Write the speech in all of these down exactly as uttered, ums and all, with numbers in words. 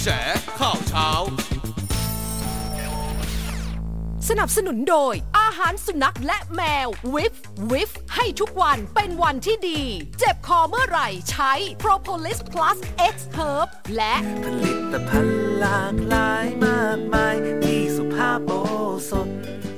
แฉข่าวเช้าสนับสนุนโดยอาหารสุนัขและแมววิฟวิฟให้ทุกวันเป็นวันที่ดีเจ็บคอเมื่อไหร่ใช้ Propolis Plus X Herb และผลิตภัณฑ์หลากหลายมากมายมีสุภาพโอสถ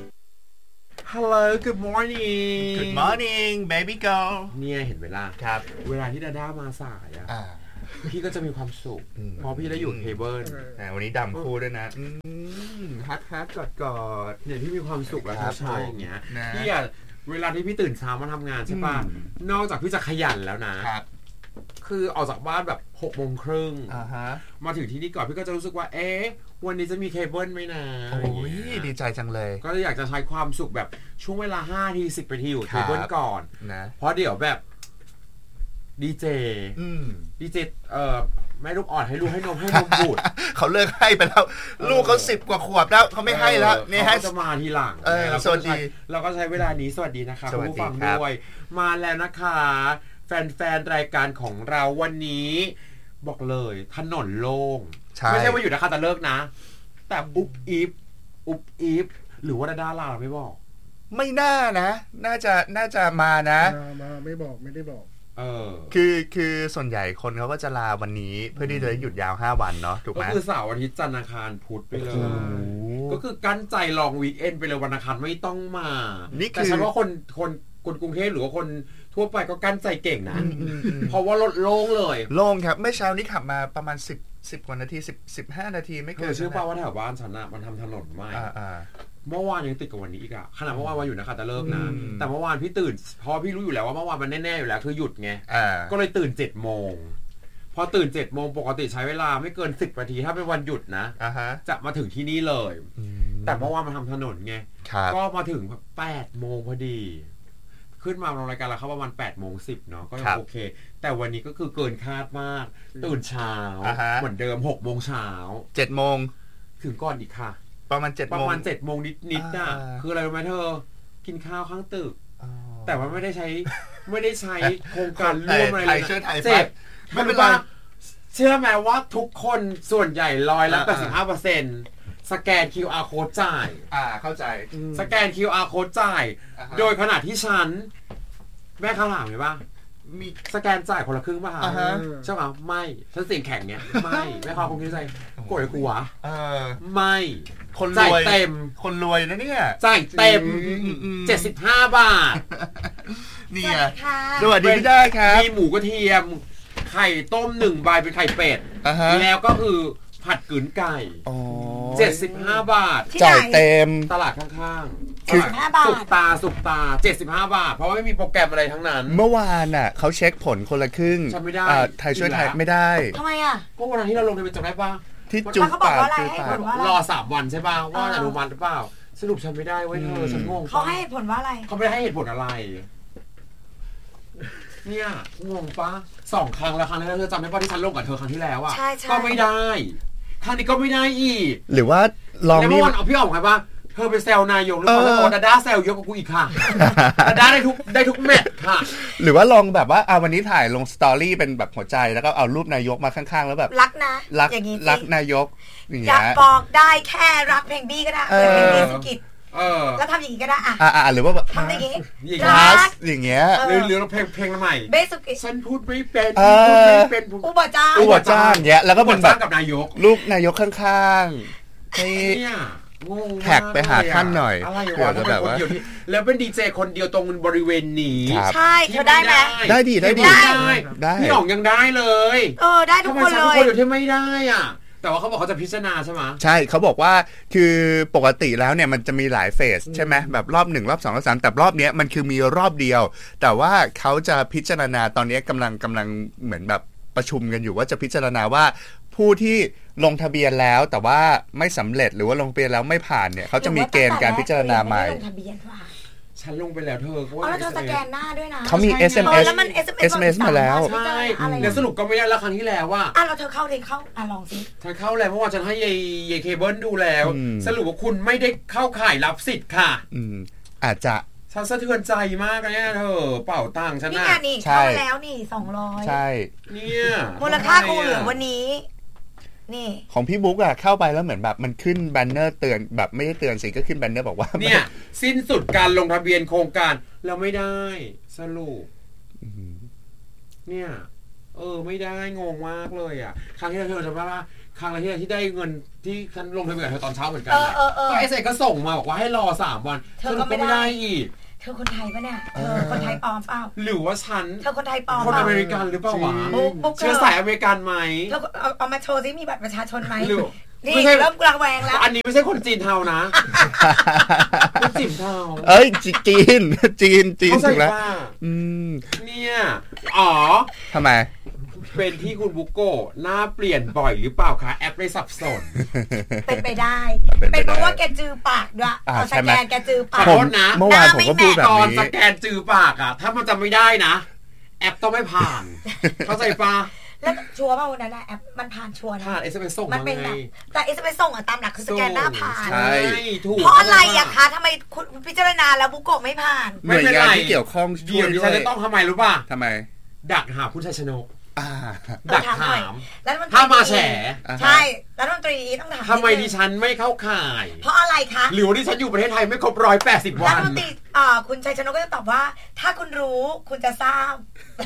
Hello good morning Good morning baby girl เนี่ยเห็นเวลาครับเวลาที่ดาด้ามาสายอ่ะพี่ก็จะมีความสุขเพราะพี่ได้อยู่เทเบิลวันนี้ดำคู่ด้วยนะฮักฮักกอดกอดเนี่ยพี่มีความสุขแล้วเช้าอย่างเงี้ยพี่อ่ะเวลาที่พี่ตื่นเช้ามาทำงานใช่ป่ะนอกจากพี่จะขยันแล้วนะคือออกจากบ้านแบบหกโมงครึ่งมาถึงที่นี่ก่อนพี่ก็จะรู้สึกว่าเอ๊ะวันนี้จะมีเคเบิลไหมนะโอ้ยดีใจจังเลยก็เลยอยากจะใช้ความสุขแบบช่วงเวลาห้าทีสิบนาทีอยู่เคเบิลก่อนนะเพราะเดี๋ยวแบบดีเจดีเจเอ่อแม่ลูกอ่อนให้ลูกให้นมให้นมบูดเขาเลิกให้ไปแล้วลูกเขาสิบกว่าขวบแล้วเขาไม่ให้แล้วนี่ให้จะมาทีหลังสวัสดีเราก็ใช้เวลานี้สวัสดีนะคะคุณผู้ฟังด้วยมาแล้วนะคะแฟนๆรายการของเราวันนี้บอกเลยถนนโล่งไม่ใช่ว่าอยู่นะคะแต่เลิกนะแต่อุ๊บอิ๊บอุ๊บอิ๊บหรือว่าดาราเราไม่บอกไม่น่านะน่าจะน่าจะมานะมาไม่บอกไม่ได้บอกเออคือคือส่วนใหญ่คนเขาก็จะลาวันนี้เพื่อที่จะหยุดยาวห้าวันเนาะถูกไหมก็คือเสาร์อาทิตย์จันทร์อังคารพุธไปเลยก็คือกั้นใจลองวีคเอนด์ไปเลยวันอังคารไม่ต้องมาแต่ฉันว่าคนคนคนกรุงเทพหรือว่าคนทั่วไปก็กั้นใจเก่งนะเพราะว่ารถโล่งเลยโล่งครับเมื่อเช้านี้ขับมาประมาณสิบ สิบกว่านาทีสิบ สิบห้านาทีไม่เกินชื่อป่าวว่าแถวบ้านฉันน่ะมันทำถนนใหม่เมื่อวานยังติดกับวันนี้อีกอะขนาดเมื่อวานวันอยู่นะคะแต่เลิกนะแต่เมื่อวานพี่ตื่นเพราะพี่รู้อยู่แล้วว่าเมื่อวานมันแน่ๆอยู่แล้วคือหยุดไงก็เลยตื่นเจ็ดโมงพอตื่นเจ็ดโมงปกติใช้เวลาไม่เกินสิบนาทีถ้าเป็นวันหยุดนะจะมาถึงที่นี่เลยแต่เมื่อวานมาทำถนนไงก็มาถึงแปดโมงพอดีขึ้นมาลงรายการเราเข้าประมาณแปดโมงสิบเนาะก็ยังโอเคแต่วันนี้ก็คือเกินคาดมากตื่นเช้าเหมือนเดิมหกโมงเช้าเจ็ดโมงถึงก่อนอีกค่ะประมาณเจ็ดโมงประมาณเจ็ดโมงนิดๆน่ะคืออะไรรู้ไหมเธอกินข้าวข้างตึกแต่ว่าไม่ได้ใช้ไม่ได้ใช้โครงการร่วมอะไรเลยเจ็บไม่เป็นไรเชื่อไหมว่าทุกคนส่วนใหญ่ร้อยละแปดสิบห้าเปอร์เซ็นต์สแกน คิว อาร์ code จ่ายอ่าเข้าใจสแกน คิว อาร์ code จ่ายโดยขณะที่ฉันแม่ข้างหลังไหมบ้างมีสแกนจ่ายคนละครึ่งป่ะฮะใช่ป่ะไม่ฉันเสียงแข็งเนี้ยไม่แม่ค้าคงคิดใจโกรธกูวะไม่คนรวยเต็มคนรวยนะเนี่ยจ่ายเต็มเจ็ดสิบห้าบาทนี่ไงสวัสดีพี่ได้ครับมีหมูกระเทียมไข่ต้มหนึ่งใบเป็นไข่เป็ดแล้วก็คือผัดกึ๋นไก่เจ็ดสิบห้าบาทจ่ายเต็มตลาดข้างๆคือสุกตาสุกตาเจ็ดสิบห้าบาทเพราะว่าไม่มีโปรแกรมอะไรทั้งนั้นเมื่อวานน่ะเขาเช็คผลคนละครึ่งไม่ได้ไทยช่วยไทยไม่ได้ทำไมอ่ะก็วันนั้นที่เราลงทะเบียนจำได้ป่ะที่จุกปากจุกปากรอสามวันใช่ป่ะว่าอนุมัติหรือเปล่าสรุปฉันไม่ได้เว้ยเธอฉันงงเขาให้เหตุผลว่าอะไรเขาไม่ได้ให้เหตุผลอะไรเนี่ยงงป่ะสองครั้งแล้วครั้งแล้วเธอจำได้ป่ะที่ฉันลงกับเธอครั้งที่แล้วอ่ะก็ไม่ได้ครั้งนี้ก็ไม่ได้อีกหรือว่าลองนี่เมื่อวันเอาพี่ออกไงป่ะเธอไปแซวนายกหรือเปล่าแล้วดาด้าแซวเยอะกว่ากูอีกค่ะดาด้าได้ทุกได้ทุกแมตช์ค่ะหรือว่าลองแบบว่าเอาวันนี้ถ่ายลงสตอรี่เป็นแบบหัวใจแล้วก็เอารูปนายกมาข้างๆแล้วแบบรักนะรักรักนายกอยากบอกได้แค่รักเพลงบี้ก็ได้เพลงบี้สุกิจแล้วทำอย่างนี้ก็ได้อ่ะอ่าหรือว่าแบบทำอย่างนี้รักอย่างเงี้ยหรือหรือเพลงเพลงใหม่เบสุกิฉันพูดไม่เป็นพูดไม่เป็นอุบจ้าอุบจ้าเงี้ยแล้วก็เป็นแบบกับนายกลูกนายกข้างๆเนี่ยแท็กไปหาท่านหน่อยเผื่อจะแบบว่าแล้วเป็นดีเจคนเดียวตรงบริเวณนี้ใช่เธอได้ไหมได้ดีได้ดีได้พี่หน่องยังได้เลยเออได้ทุกคนเลยทำไมฉันคนเดียวที่ไม่ได้อ่ะแต่ว่าเขาบอกเขาจะพิจารณาใช่ไหมใช่เขาบอกว่าคือปกติแล้วเนี่ยมันจะมีหลายเฟสใช่ไหมแบบรอบหนึ่งรอบสองรอบสามแต่รอบนี้มันคือมีรอบเดียวแต่ว่าเขาจะพิจารณาตอนนี้กำลังกำลังเหมือนแบบประชุมกันอยู่ว่าจะพิจารณาว่าผู้ที่ลงทะเบียนแล้วแต่ว่าไม่สำเร็จหรือว่าลงทะเบียนแล้วไม่ผ่านเนี่ยเขาจะมีเกณฑ์การพิจารณาใหม่ฉันลงไปแล้วเธอเขาแล้วเธอสแกนหน้าด้วยนะเขามี เอส เอ็ม เอสแล้วมัน เอส เอ็ม เอสมาแล้วใช่แล้วสรุปก็ไม่ได้แล้วครั้งที่แล้วว่าอ่ะเราเธอเข้าเลยเข้าอ่ะลองสิฉันเข้าแล้วเพราะว่าฉันให้เยเคเบิลดูแล้วสรุปว่าคุณไม่ได้เข้าข่ายรับสิทธิ์ค่ะอืมอาจจะฉันสะเทือนใจมากเนี่ยเธอเป่าตังค์ฉันน่ะนี่นี่เข้าแล้วนี่สองร้อยใช่เนี่ยมูลค่าคงเหลือวันนี้นี่ของพี่บุ๊กอะเข้าไปแล้วเหมือนแบบมันขึ้นแบนเนอร์เตือนแบบไม่ได้เตือนสิก็ขึ้นแบนเนอร์บอกว่าเนี่ยสิ้นสุดการลงทะเบียนโครงการแล้วไม่ได้สรุปเนี่ยเออไม่ได้งงมากเลยอ่ะครั้งที่เราเธอจำได้ว่าครั้งที่ที่ได้เงินที่ฉันลงทะเบียนเธอตอนเช้าเหมือนกันก็ไอ้เสกก็ส่งมาบอกว่าให้รอสามวันเธอก็ไม่ได้อีกเธอคนไทยปะเนี่ยเธอคนไทยปลอมเปล่าหรือว่าฉันเธอคนไทยปลอมคนอเมริกันหรือเปล่าวะเชื้อสายอเมริกันไหมเธอเอาเอามาโชว์ซิมีบัตรประชาชนไหมนี่เริ่มกลางแวงแล้วอันนี้ไม่ใช่คนจีนเทานะคนจีนเทาเอ้ยจีนจีนจีนถูกแล้วอืมเนี่ยอ๋อทำไมเป็นที่คุณบุโก้หน้าเปลี่ยนบ่อยหรือเปล่าคะแอปได้สับสนเป็นไปได้เป็นเพราะว่าแกจือปากด้วยตอนสแกนแกจือปากนะเมื่อวานผมก็พูดแบบนี้ตอนสแกนจือปากอ่ะถ้ามันจะไม่ได้นะแอปต้องไม่ผ่านเข้าใจปะแล้วชัวร์ป่ะวันนั้นแอปมันผ่านชัวร์นะผ่านเอสเอ็มเอสส่งมันเป็นแบบแต่เอสเอ็มเอสส่งอ่ะตามหลักคือสแกนหน้าผ่านใช่ถูกเพราะอะไรอะคะทำไมคุณพิจารณาแล้วบุโกะไม่ผ่านหน่วยงานที่เกี่ยวข้องช่วยด้วยฉันจะต้องทำไมรู้ป่ะทำไมดักหาคุณชัยชนกดักถามถ้ามาแฉใช่รัฐมนตรีต้องถามทำไมดิฉันไม่เข้าข่ายเพราะอะไรคะหรือว่าดิฉันอยู่ประเทศไทยไม่ครบร้อยแปดสิบวันรัฐมนตรีคุณชัยชนกก็จะตอบว่าถ้าคุณรู้คุณจะทราบ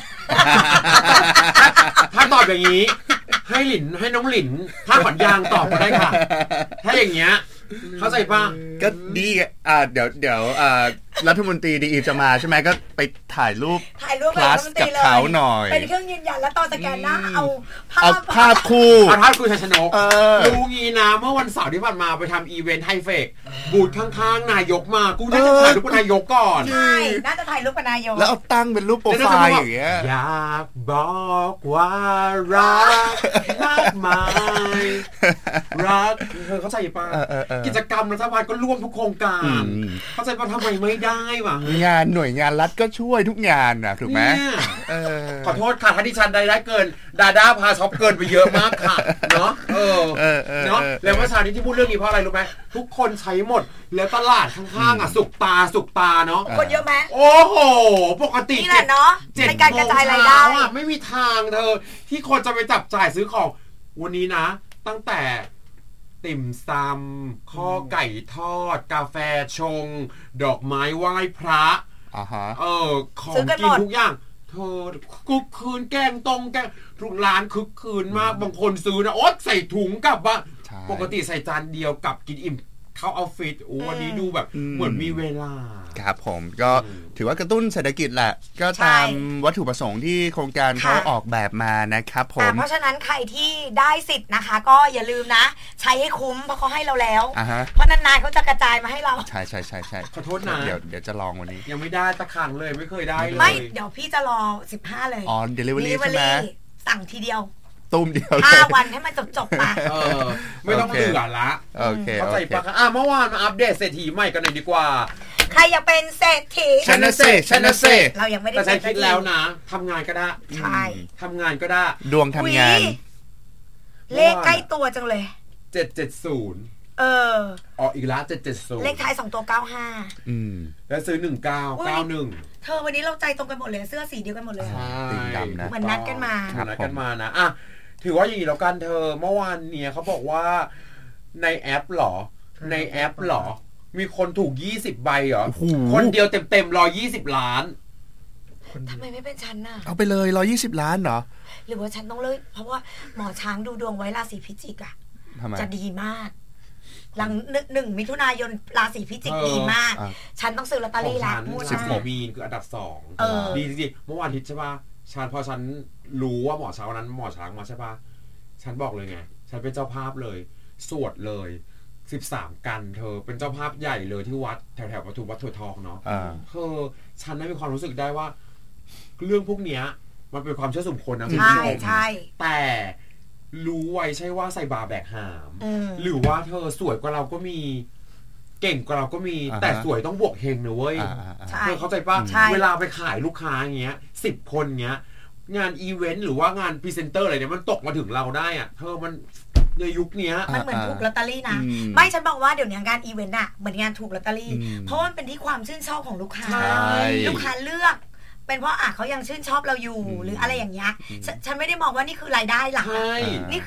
ถ้าตอบอย่างนี้ให้หลินให้น้องหลินถ้าขวัญยางตอบมาได้ค่ะถ้าอย่างเงี้ยเข้าใจป่ะก็ดีอ่าเดี๋ยวเดี๋ยวอ่ารัฐมนตรีดีจะมาใช่ไหมก็ไปถ่ายรูปถ่ายรูปคลาสกับเขาหน่อยเป็นเครื่องยืนยันแล้วตอนสแกนหน้าเอาภาพภาพคู่เอาภาพคู่ชัยชนกดูงี้นะเมื่อวันเสาร์ที่ผ่านมาไปทำอีเวนต์ไฮเฟกบูธข้างๆนายกมากูน่าจะถ่ายรูปนายกก่อนใช่น่าจะถ่ายรูปกับนายกแล้วเอาตั้งเป็นรูปโปรไฟล์อย่างเงี้ยอยากบอกว่ารักมากมายรักเธอเข้าใจป่ะกิจกรรมรัฐบาลก็ร่วมทุกโครงการเข้าใจป่ะทำไมไม่ได้วะงานหน่วยงานรัฐก็ช่วยทุกงานนะถูกไหมขอโทษค่ะถ้าดิฉันได้ได้เกินดาด้าพาช็อปเกินไปเยอะมากค่ะเนาะเออเนาะแล้วเมื่อเช้านี้ที่พูดเรื่องนี้เพราะอะไรรู้ไหมทุกคนใช้หมดแล้วตลาดข้างๆอ่ะสุกตาสุกตาเนาะคนเยอะไหมโอ้โหปกตินี่แหละเนาะในการกระจายรายได้ไม่มีทางเธอที่คนจะไปจับจ่ายซื้อของวันนี้นะตั้งแต่ติ่มซำข้อไก่ทอดกาแฟชงดอกไม้ไหว้พระอ่าฮะเออของกินทุกอย่างเธอคึกคืนแกงตรงแกงทุกร้านคึกคืนมากบางคนซื้อนะโอ๊ตใส่ถุงกลับบ้านปกติใส่จานเดียวกับกินอิ่มเข้าออฟฟิศโอ้วันนี้ดูแบบเหมือนมีเวลาครับผมก็ถือว่ากระตุ้นเศรษฐกิจแหละก็ตามวัตถุประสงค์ที่โครงการเขาออกแบบมานะครับผมเพราะฉะนั้นใครที่ได้สิทธิ์นะคะก็อย่าลืมนะใช้ให้คุ้มเพราะเขาให้เราแล้วเพราะนานๆเขาจะกระจายมาให้เราใช่ใช่ใช่ใช่ขอโทษนะเดี๋ยวเดี๋ยวจะลองวันนี้ยังไม่ได้ตะขังเลยไม่เคยได้เลยไม่เดี๋ยวพี่จะรอสิบห้าเลยอ๋อ delivery ใช่ไหมสั่งทีเดียวตุ้มเดียวห้าวันให้มันจบๆไปเออไม่ต้องเบื่อละโอเคเข้าใจปะอ่ะเมื่อวานมาอัปเดตเศรษฐีใหม่กันหน่อยดีกว่าใครอยากเป็นเศรษฐีชนะเซชนะเซเรายังไม่ได้แต่ฉันคิดแล้วนะทำงานก็ได้ใช่ทำงานก็ได้ดวงทำงานเลขใกล้ตัวจังเลยเจ็ดเจ็ดศูนย์เออออกอีกแล้วเจ็ดเจ็ดศูนย์เลขท้ายสองตัวเก้าห้าอืมแล้วซื้อหนึ่งเก้าเก้าหนึ่งเธอวันนี้เราใจตรงกันหมดเลยเสื้อสีเดียวกันหมดเลยติ่งดำนะเหมือนนัดกันมานัดกันมานะอ่ะถือว่าอย่างนี้แล้วกันเธอเมื่อวานเนี่ยเขาบอกว่าในแอปหรอในแอปหรอมีคนถูกยี่สิบใบเหรอคนเดียวเต็มๆหนึ่งร้อยยี่สิบล้านทำไมไม่เป็นฉันน่ะเอาไปเลยหนึ่งร้อยยี่สิบล้านเหรอหรือว่าฉันต้องเลิกเพราะว่าหมอช้างดูดวงไว้ราศีพิจิกอ่ะจะดีมากหลังหนึ่งมิถุนายนราศีพิจิกดีมากฉันต้องซื้อลอตเตอรี่ละงวดสิบสี่มีนคืออันดับสองดีจริงๆเมื่อวานทิศใช่ป่ะฉันพอฉันรู้ว่าหมอช้างวันนั้นหมอช้างมาใช่ป่ะฉันบอกเลยไงฉันเป็นเจ้าภาพเลยสวดเลยสิบสามกันเธอเป็นเจ้าภาพใหญ่เลยที่วัดแถวๆปทุมวัดถั่วทองเนาะเธอฉันได้มีความรู้สึกได้ว่าเรื่องพวกเนี้ยมันเป็นความเชื่อส่วนบุคคลนะคุณผู้ชมแต่รู้ไว้ใช่ว่าใส่บาแบกหามหรือว่าเธอสวยกว่าเราก็มีเก่งกว่าเราก็มีแต่สวยต้องบวกเฮงนะเว้ยเธอเข้าใจป่ะเวลาไปขายลูกค้าอย่างเงี้ยสิบคนเงี้ยงานอีเวนต์หรือว่างานพรีเซนเตอร์อะไรเนี่ยมันตกมาถึงเราได้อะเธอมันในยุคนี้มันเหมือนถูกลอตเตอรี่นะไม่ฉันบอกว่าเดี๋ยวนี้งานอีเวนต์อะเหมือนงานถูกลอตเตอรี่เพราะมันเป็นที่ความชื่นชอบของลูกค้าลูกค้าเลือกเป็นเพราะอ่ะเขายังชื่นชอบเราอยู่หรืออะไรอย่างเงี้ยฉันไม่ได้มองว่านี่คือรายได้หลักนี่คือแบบ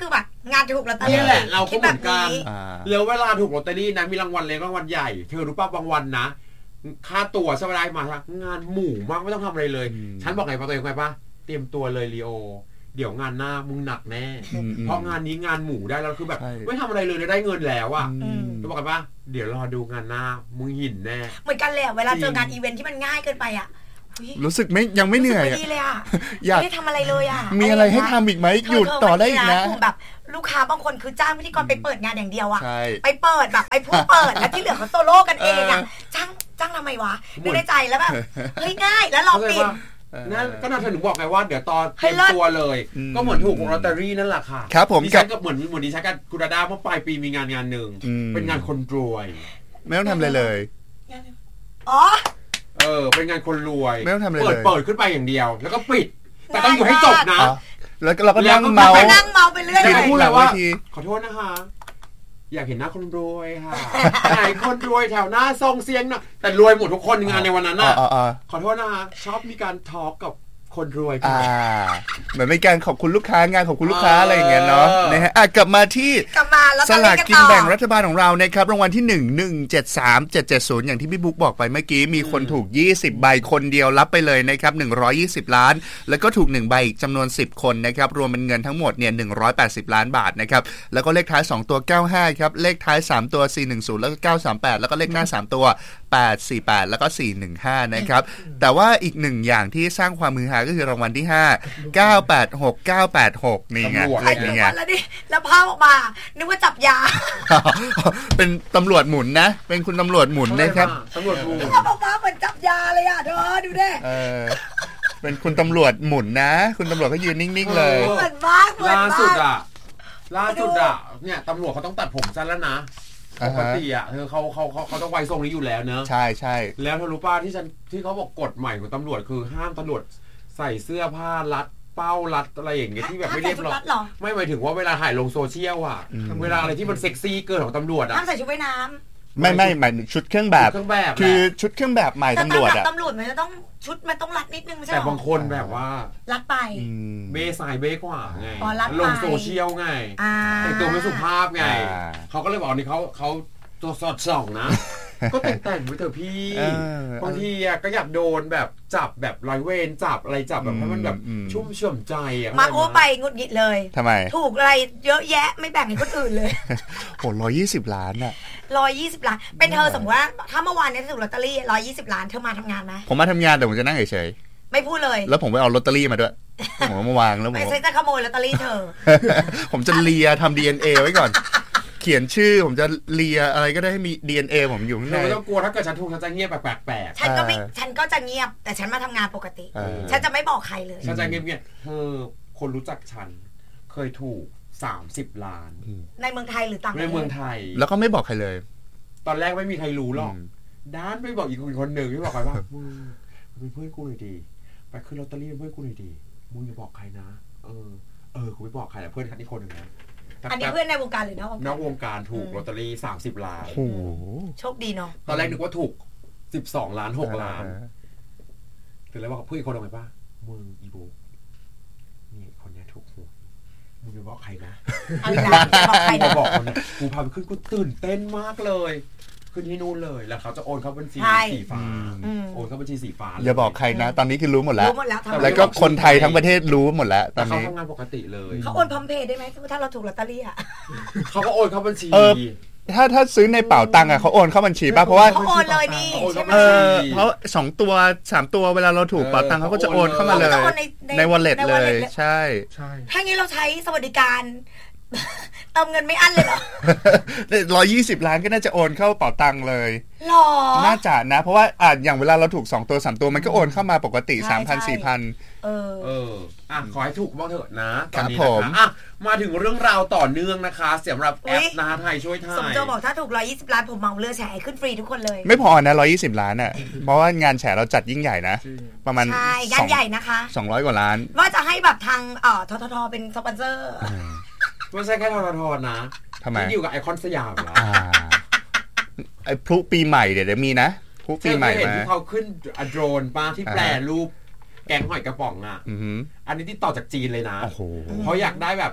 งานถูกลอตเตอรี่นี่แหละเราก็เหมือนกันแล้วเวลาถูกลอตเตอรี่นะมีรางวัลเล็กรางวัลใหญ่เธอรู้ป่ะบางวันนะค่าตั๋วสบายมางานหมู่มากไม่ต้องทำอะไรเลยฉันบอกไงป่ะตัวเองไงป่ะเตรียมตัวเลยลีโอเดี๋ยวงานหน้ามึงหนักแน่เพราะงานนี้งานหมู่ได้แล้วคือแบบไม่ทำอะไรเลยได้เงินแล้วอ่ะจะบอกกันป่ะเดี๋ยวรอดูงานหน้ามึงหินแน่เหมือนกันแหละเวลาเจองานอีเวนท์ที่มันง่ายเกินไปอ่ะรู้สึกไม่ยังไม่เหนื่อยไม่ดีเลยอ่ะไม่ได้ทำอะไรเลยอ่ะมีอะไรให้ทำอีกไหมหยุดต่อได้อีกนะแบบลูกค้าบางคนคือจ้างพิธีกรไปเปิดงานอย่างเดียวอ่ะไปเปิดแบบไปพูดเปิดแล้วที่เหลือเขาโซโล่กันเองอ่ะจ้างจ้างทำไมวะนึกในใจแล้วแบบเฮ้ยง่ายแล้วเราปิดนั่นก็น่าถึงบอกไงว่าเดี๋ยวตอนเตรียมตัวเลยก็เหมือนถูกลอตเตอรี่นั่นแหละค่ะครับผมดิฉันก็เหมือนเหมือนดิฉันกับคุณดาดาเมื่อปลายปีมีงานงานหนึ่งเป็นงานคนรวยไม่ต้องทำอะไรเลยอ๋อเออเป็นงานคนรวยไม่ต้องทำอะไรเลยเปิดเปิดขึ้นไปอย่างเดียวแล้วก็ปิดแต่ต้องอยู่ให้จบนะแล้วเราก็นั่งเมานั่งเมาไปเรื่อยเลยพูดเลยว่าขอโทษนะคะอยากเห็นหน้าคนรวยค่ะไหนคนรวยแถวหน้าทรงเสียงเนาะแต่รวยหมดทุกคนงานในวันนั้นน่ะขอโทษนะคะชอบมีการทอล์กกับคนรวยอ่าเหมือนเป็นการขอบคุณลูกค้างานขอบคุณลูกค้าอะไรอย่างเงี้ยเนาะนะฮะกลับมาที่สลากกินแบ่งรัฐบาลของเรานะครับรางวัลที่หนึ่ง หนึ่ง เจ็ด สาม เจ็ด เจ็ด ศูนย์อย่างที่พี่บุ๊กบอกไปเมื่อกี้มีคนถูกยี่สิบใบคนเดียวรับไปเลยนะครับหนึ่งร้อยยี่สิบล้านแล้วก็ถูกหนึ่งใบอีกจำนวนสิบคนนะครับรวมเป็นเงินทั้งหมดเนี่ยหนึ่งร้อยแปดสิบล้านบาทนะครับแล้วก็เลขท้ายสองตัวเก้าห้าครับเลขท้ายสามตัวสี่หนึ่งศูนย์แล้วก็เก้าสามแปดแล้วก็เลขหน้าสามตัวแปดสี่แปดแล้วก็สี่หนึ่งห้านะครับแต่ว่าอีกหนึ่งอย่างที่สร้างความมือฮาก็คือรางวัลที่ห้า เก้าแปดหก เก้าแปดหกนี่ไงเลขนี้ไงแล้วดิแล้วภาพออกมานึกว่าจับยาเป็นตำรวจหมุนนะเป็นคุณตำรวจหมุนนะครับตำรวจหมุนภาพออกมาเหมือนจับยาเลยอ่ะเธอดูดิเออเป็นคุณตำรวจหมุนนะคุณตำรวจก็ยืนนิ่งๆเลยเหมือนมากเหมือนมากล่าสุดอ่ะล่าสุดอ่ะเนี่ยตำรวจเขาต้องตัดผมสั้นแล้วนะปกติอ่ะเธอเขาเขาเขาเขาต้องไว้ทรงนี้อยู่แล้วเนอะใช่ใช่แล้วเธอรู้ป่ะที่ฉันที่เขาบอกกฎใหม่ของตำรวจคือห้ามตำรวจใส่เสื้อผ้ารัดเป้ารัดอะไรอย่างเงี้ยที่แบบไม่เรียบร้อยไม่หมายถึงว่าเวลาถ่ายลงโซเชียลอ่ะเวลาอะไรที่มันเซ็กซี่เกินของตำรวจอ่ะห้ามใส่ชุดว่ายน้ำไม่ไม่หมายชุดเครื่องแบบคือชุดเครื่องแบบใหม่ตำรวจอ่ะตำรวจมันจะต้องชุดมันต้องรัดนิดนึงไม่ใช่แต่บางคนแบบว่ารัดไปเบสายเบกว่าไงลงโซเชียลไงแต่ตัวไม่สุภาพไงเขาก็เลยบอกนี่เขาเขาตัวสอดส่องนะก็แต่งแต่งไปเถอะพี่บางทีอ่ะก็อยากโดนแบบจับแบบร้อยเวรจับอะไรจับแบบให้มันแบบชุ่มชื่นใจอ่ะมาโอ้ไปงุดหงิดเลยทำไมถูกอะไรเยอะแยะไม่แบ่งให้คนอื่นเลยโอ้ร้อยยี่สิบล้านอ่ะร้อยยี่สิบล้านเป็นเธอสมมติว่าถ้าเมื่อวานนี้ถูกลอตเตอรี่ร้อยยี่สิบล้านเธอมาทำงานไหมผมมาทำงานแต่ผมจะนั่งเฉยๆไม่พูดเลยแล้วผมไปเอาลอตเตอรี่มาด้วยผมมาวางแล้วผมไม่ใช่จะขโมยลอตเตอรี่เธอผมจะเลียทำ ดี เอ็น เอ ไว้ก่อนเขียนชื่อผมจะเลียอะไรก็ได้ให้มี ดี เอ็น เอ ผมอยู่ข้างในไม่ต้องกลัวถ้าเกิดฉันถูกฉันจะเงียบแปลกๆฉันก็ไม่ฉันก็จะเงียบแต่ฉันมาทำงานปกติฉันจะไม่บอกใครเลยฉันจะเงียบๆเธอคนรู้จักฉันเคยถูกสามสิบล้านในเมืองไทยหรือต่างประเทศในเมืองไทยแล้วก็ไม่บอกใครเลยตอนแรกไม่มีใครรู้หรอกด้านไม่บอกอีกคนหนึ่งไม่บอกใครว่ามึงเป็นเพื่อนกูหน่อยดีไปขึ้นลอตเตอรี่เป็นเพื่อนกูหน่อยดีมึงอย่าบอกใครนะเออเออกูไม่บอกใครแหละเพื่อนฉันอีกคนหนึ่งนะอันนี้เพื่อนในวงการหรือนอกวงการนอกวงการถูกลอตเตอรี่สามสิบล้านโอ้โหโชคดีเนาะตอนแรกนึกว่าถูกสิบสองล้านหกล้านแต่แล้วบอกเพื่อนอีกคนทำไมป่ะมึงอีโบนี่คนนี้ถูกหวยมึงอย่าบอกใครนะบอกใครนะบอกคนนะกูพาไปขึ้นกูตื่นเต้นมากเลยขึ้นที่นู่นเลยแล้วเขาจะโอนเข้าบัญชีสีฟ้าโอนเข้าบัญชีสีฟ้าอย่าบอกใครนะตอนนี้คือรู้หมดแล้วรู้หมดแล้วแล้วก็คนไทยทั้งประเทศรู้หมดแล้วตอนนี้เขาทำงานปกติเลยเขาโอนพร้อมเพย์ได้ไหมถ้าเราถูกลอตเตอรี่อ่ะเขาก็โอนเข้าบัญชีถ้าถ้าซื้อในเป๋าตังค์อ่ะเขาโอนเข้าบัญชีป่ะเพราะว่าเขาโอนเลยนี่เออเพราะสองตัวสามตัวเวลาเราถูกเป๋าตังค์เขาก็จะโอนเข้ามาเลยใน wallet เลยใช่ใช่ถ้างี้เราใช้สวัสดิการเติมเงินไม่อั้นเลยเหรอร้อยยี่สิบล้านก็น่าจะโอนเข้าเป๋าตังค์เลยหรอน่าจะนะเพราะว่าอ่ะอย่างเวลาเราถูกสองตัวสามตัวมันก็โอนเข้ามาปกติ สามพัน สี่พันเออเอออ่ะขอให้ถูกบ้างเถอะนะตอนนี้นะคะอ่ะมาถึงเรื่องราวต่อเนื่องนะคะสำหรับแอปนะไทยช่วยไทยสมโจบอกถ้าถูกร้อยยี่สิบล้านผมเมาเรือแฉขึ้นฟรีทุกคนเลยไม่พอนะร้อยยี่สิบล้านอ่ะเพราะว่างานแฉเราจัดยิ่งใหญ่นะประมาณใช่งานใหญ่นะคะสองร้อยกว่าล้านว่าจะให้แบบทางเอ่อทททเป็นสปอนเซอร์ไม่ใช่แค่ทททนะทำไมที่อยู่กับไอคอนสยามเหรอไอพลุปีใหม่เดี๋ยวมีนะพลุปีใหม่มาเห็นที่เขาขึ้นโดรนป้าที่แปลรูปแกงหอยกระป๋องอ่ะอันนี้ที่ต่อจากจีนเลยนะเพราะอยากได้แบบ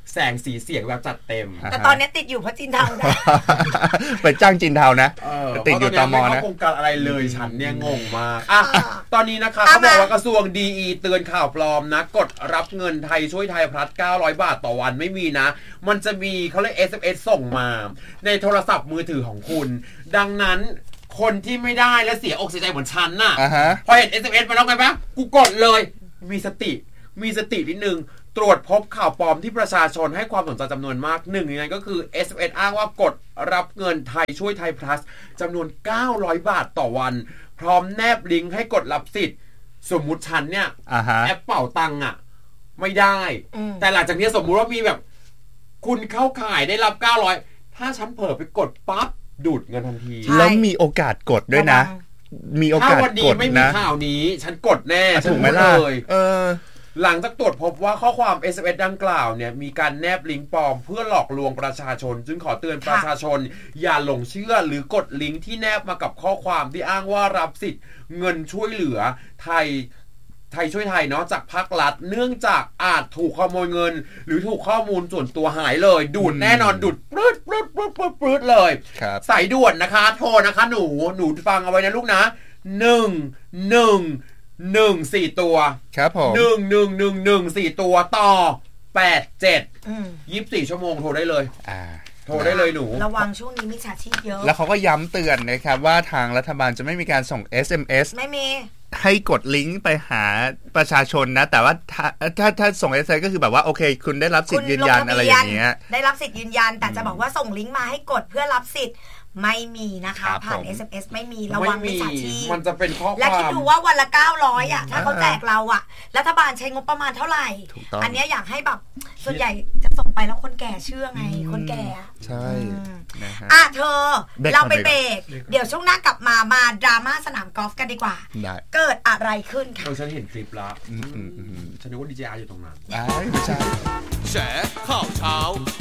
แสงสีเสียงแบบจัดเต็มแต่ตอนนี้ติดอยู่เพราะจินเทานะไปจ้างจินเทานะติดอยู่ตมนะไม่เข้าโครงการอะไรเลยฉันเนี่ยงงมากอ่ะตอนนี้นะคะเขาบอกว่ากระทรวงดีอีเตือนข่าวปลอมนะกดรับเงินไทยช่วยไทยพลัสเก้าร้อยบาทต่อวันไม่มีนะมันจะมีเขาเรียก เอส เอ็ม เอส ส่งมาในโทรศัพท์มือถือของคุณดังนั้นคนที่ไม่ได้และเสียอกเสียใจเหมือนฉันน่ะ uh-huh. พอเห็น เอส เอ็ม เอส มาแล้วไงปะกูกดเลยมีสติมีสตินิดนึงตรวจพบข่าวปลอมที่ประชาชนให้ความสนใจจำนวนมากหนึ่งในนั้นก็คือ เอส เอ็ม เอส อ้างว่ากดรับเงินไทยช่วยไทย plus จำนวนเก้าร้อยบาทต่อวันพร้อมแนบลิงก์ให้กดรับสิทธิ์สมมุติฉันเนี่ย uh-huh. แอปเป่าตังค์อ่ะไม่ได้แต่หลังจากนี้สมมุติว่ามีแบบคุณเข้าข่ายได้รับเก้าร้อยถ้าฉันเผลอไปกดปั๊บดูดเงินทันทีแล้วมีโอกาสกดด้วยนะมีโอกาสกดนะถ้าวันนี้ไม่มีข่าวนี้ฉันกดแน่ถูกไหมล่ะเออหลังจากตรวจพบว่าข้อความ เอส เอ็ม เอส ดังกล่าวเนี่ยมีการแนบลิงก์ปลอมเพื่อหลอกลวงประชาชนจึงขอเตือนประชาชนอย่าหลงเชื่อหรือกดลิงก์ที่แนบมากับข้อความที่อ้างว่ารับสิทธิ์เงินช่วยเหลือไทยไทยช่วยไทยเนาะจากภาครัฐเนื่องจากอาจถูกขโมยเงินหรือถูกข้อมูลส่วนตัวหายเลยดูดแน่นอนดูดปลื้ดปลื้ดปลื้ดปลื้ดปลื้ดเลยสายด่วนนะคะโทรนะคะหนูหนูฟังเอาไว้นะลูกนะหนึ่ง หนึ่ง หนึ่ง สี่ตัวครับผมหนึ่ง หนึ่ง หนึ่ง หนึ่ง สี่ตัวต่อแปด เจ็ด ยี่สิบสี่ชั่วโมงโทรได้เลยอ่าโทรได้เลยหนูระวังช่วงนี้มิจฉาชีพเยอะแล้วเขาก็ย้ำเตือนนะครับว่าทางรัฐบาลจะไม่มีการส่ง เอส เอ็ม เอสไม่มีให้กดลิงก์ไปหาประชาชนนะแต่ว่าถ้าถ้าถ้าส่ง เอส เอ็ม เอส ก็คือแบบว่าโอเคคุณได้รับสิทธิ์ยืนยันอะไรอย่างเงี้ยได้รับสิทธิ์ยืนยันแต่จะบอกว่าส่งลิงก์มาให้กดเพื่อรับสิทธิ์ไม่มีนะคะผ่าน เอส เอ็ม เอส ไม่มีระวังมิจฉาชีพมันจะเป็นข้อความและคิดดูว่าวันละเก้าร้อยอ่ะถ้าเขาแจกเราอ่ะรัฐบาลใช้งบประมาณเท่าไหร่อันนี้อยากให้แบบส่วนใหญ่จะส่งไปแล้วคนแก่เชื่อไงคนแก่ใช่นะฮะอ่ะเธอเราไปเบรกเดี๋ยวช่วงหน้ากลับมามาดราม่าสนามกอล์ฟกันดีกว่าเกิดอะไรขึ้นค่ะฉันเห็นคลิปแล้วฉันนึกว่าดีเจอาร์อยู่ตรงนั้นไม่ใช่แฉข่าวเช้า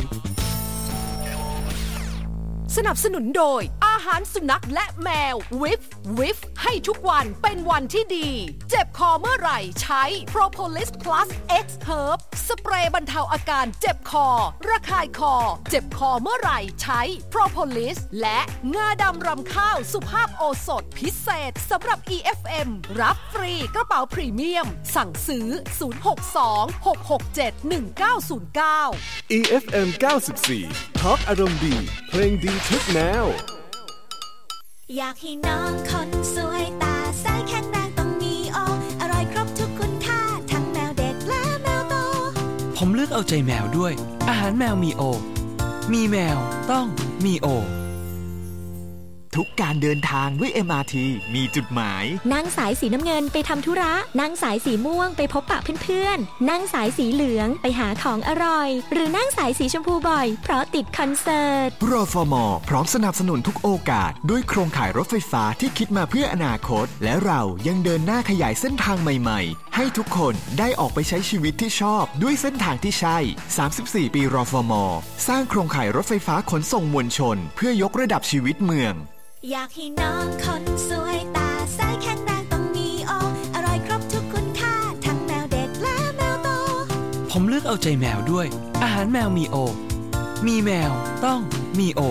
สนับสนุนโดยอาหารสุนัขและแมววิฟวิฟให้ทุกวันเป็นวันที่ดีเจ็บคอเมื่อไหร่ใช้ Propolis Plus X Herb สเปรย์บรรเทาอาการเจ็บคอระคายคอเจ็บคอเมื่อไหร่ใช้ Propolis และงาดำรำข้าวสุภาพโอสถพิเศษสำหรับ อี เอฟ เอ็ม รับฟรีกระเป๋าพรีเมียมสั่งซื้อศูนย์ หก สอง หก หก เจ็ด หนึ่ง เก้า ศูนย์ เก้าอี เอฟ เอ็ม เก้าสิบสี่ทอล์กอารมณ์ดีเพลงดีทุกแนวอยากให้น้องคนสวยตาใสแข็งแรงต้องมีโออร่อยครบทุกคุณค่าทั้งแมวเด็กและแมวโตผมเลือกเอาใจแมวด้วยอาหารแมวมีโอมีแมวต้องมีโอทุกการเดินทางด้วย เอ็ม อาร์ ที มีจุดหมายนั่งสายสีน้ำเงินไปทำธุระนั่งสายสีม่วงไปพบปะเพื่อนๆนั่งสายสีเหลืองไปหาของอร่อยหรือนั่งสายสีชมพูบ่อยเพราะติดคอนเสิร์ตรฟม.พร้อมสนับสนุนทุกโอกาสด้วยโครงข่ายรถไฟฟ้าที่คิดมาเพื่ออนาคตและเรายังเดินหน้าขยายเส้นทางใหม่ๆให้ทุกคนได้ออกไปใช้ชีวิตที่ชอบด้วยเส้นทางที่ใช่สามสิบสี่ปีรฟม.สร้างโครงข่ายรถไฟฟ้าขนส่งมวลชนเพื่อยกระดับชีวิตเมืองอยากให้น้องคนสวยตาใสแข็งแรงต้องมีโออร่อยครบทุกคุณค่าทั้งแมวเด็กและแมวโตผมเลือกเอาใจแมวด้วยอาหารแมวมีโอมีแมวต้องมีโอ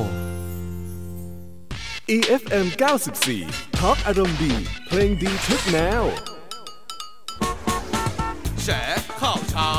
อี เอฟ เอ็ม เก้าสิบสี่ทอล์กอารมณ์ดีเพลงดีทุกแนวแฉข่าวเช้า